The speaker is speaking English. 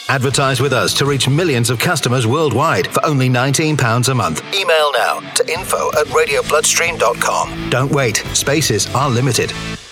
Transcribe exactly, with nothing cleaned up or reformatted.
Advertise with us to reach millions of customers worldwide for only nineteen pounds a month. Email now to info at radio bloodstream dot com. Don't wait. Spaces are limited.